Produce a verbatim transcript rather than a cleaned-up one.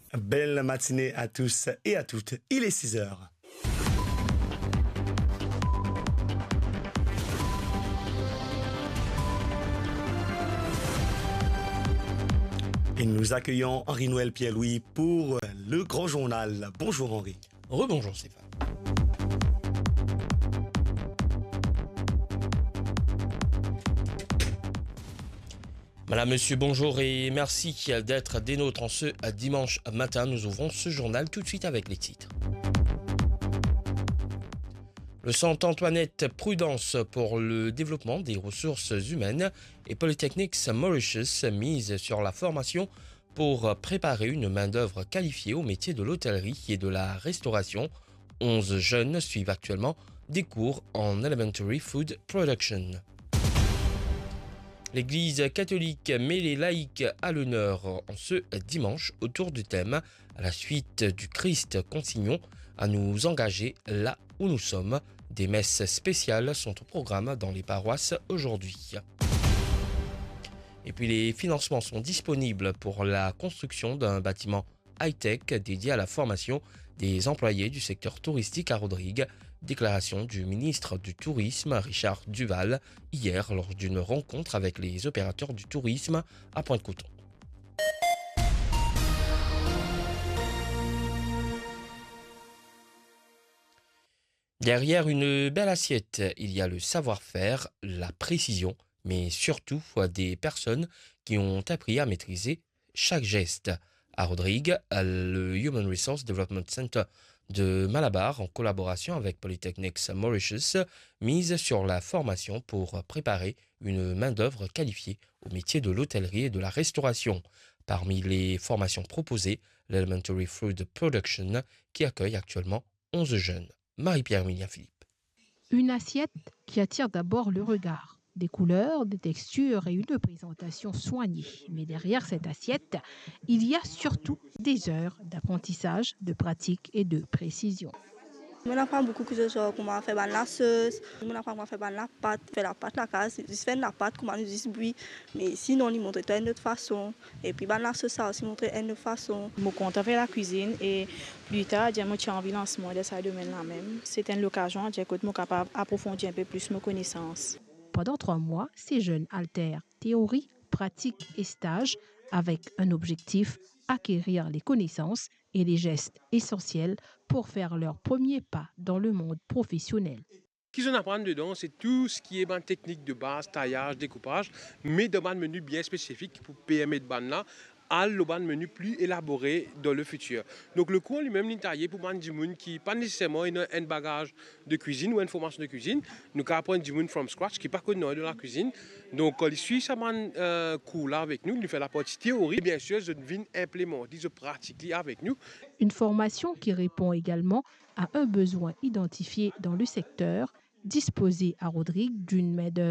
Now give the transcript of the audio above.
Belle matinée à tous et à toutes. Il est six heures. Et nous accueillons Henri-Noël Pierre-Louis pour le grand journal. Bonjour Henri. Rebonjour Stéphane. Madame, Monsieur, bonjour et merci d'être des nôtres en ce dimanche matin. Nous ouvrons ce journal tout de suite avec les titres. Le Centre Antoinette Prudence pour le développement des ressources humaines et Polytechnics Mauritius mise sur la formation pour préparer une main-d'œuvre qualifiée au métier de l'hôtellerie et de la restauration. onze jeunes suivent actuellement des cours en Elementary Food Production. L'Église catholique met les laïcs à l'honneur en ce dimanche autour du thème « À la suite du Christ, consignons à nous engager là où nous sommes ». Des messes spéciales sont au programme dans les paroisses aujourd'hui. Et puis les financements sont disponibles pour la construction d'un bâtiment high-tech dédié à la formation des employés du secteur touristique à Rodrigue. Déclaration du ministre du Tourisme, Richard Duval, hier lors d'une rencontre avec les opérateurs du tourisme à Pointe-Coton. Derrière une belle assiette, il y a le savoir-faire, la précision, mais surtout des personnes qui ont appris à maîtriser chaque geste. À Rodrigue, le Human Resource Development Center de Malabar, en collaboration avec Polytechnics Mauritius, mise sur la formation pour préparer une main-d'œuvre qualifiée au métier de l'hôtellerie et de la restauration. Parmi les formations proposées, l'Elementary Food Production, qui accueille actuellement onze jeunes. Marie-Pierre Milien-Philippe. Une assiette qui attire d'abord le regard. Des couleurs, des textures et une présentation soignée. Mais derrière cette assiette, il y a surtout des heures d'apprentissage, de pratique et de précision. On apprend beaucoup de choses, comment faire la sauce, on apprend comment faire la pâte, faire la pâte la case, faire la pâte, comment nous distribuer. Mais sinon, ils montrent une autre façon. Et puis la sauce, ça aussi montre une autre façon. Je compte faire la cuisine et plus tard, j'ai envie de lancement de ce domaine-là même. C'est une occasion, j'ai suis capable d'approfondir un peu plus mes connaissances. Pendant trois mois, ces jeunes altèrent théorie, pratique et stage avec un objectif, acquérir les connaissances et les gestes essentiels pour faire leur premier pas dans le monde professionnel. Ce qu'ils apprennent dedans, c'est tout ce qui est ban technique de base, taillage, découpage, mais de ban menu bien spécifique pour P M E de ban là, à le ban menu plus élaboré dans le futur. Donc le cours lui-même est taillé pour ban dimoun qui pas nécessairement une, un bagage de cuisine ou une formation de cuisine. Nous apprendre dimoun from scratch qui pas connu de la cuisine. Donc il suit ça man euh, cours là avec nous, il fait la partie théorie. Et bien sûr, je viens implémenter, je pratique avec nous. Une formation qui répond également à un besoin identifié dans le secteur, disposer à Rodrigue d'une main-d'œuvre